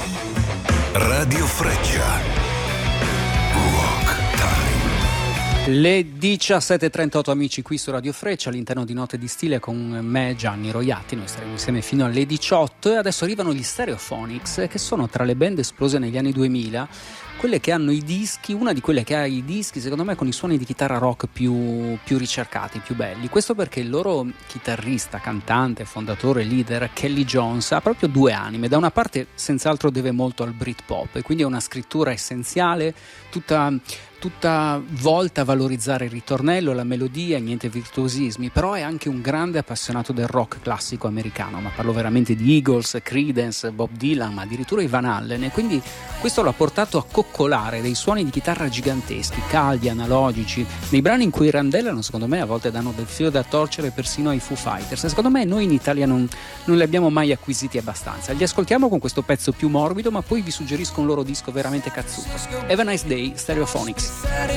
Radio Freccia. Rock Time. Le 17.38 amici qui su Radio Freccia all'interno di Note di Stile con me Gianni Roiatti. Noi staremo insieme fino alle 18 e adesso arrivano gli Stereophonics, che sono tra le band esplose negli anni 2000, quelle che hanno i dischi, una di quelle che ha i dischi secondo me con i suoni di chitarra rock più ricercati, più belli. Questo perché il loro chitarrista, cantante, fondatore, leader Kelly Jones ha proprio due anime. Da una parte senz'altro deve molto al Britpop e quindi è una scrittura essenziale, tutta volta a valorizzare il ritornello, la melodia, niente virtuosismi, però è anche un grande appassionato del rock classico americano, ma parlo veramente di Eagles, Creedence, Bob Dylan, ma addirittura i Van Halen, e quindi questo l'ha portato a coccolare dei suoni di chitarra giganteschi, caldi, analogici, nei brani in cui randellano, secondo me a volte danno del filo da torcere persino ai Foo Fighters, e secondo me noi in Italia non li abbiamo mai acquisiti abbastanza. Li ascoltiamo con questo pezzo più morbido, ma poi vi suggerisco un loro disco veramente cazzuto. Have a Nice Day, Stereophonics.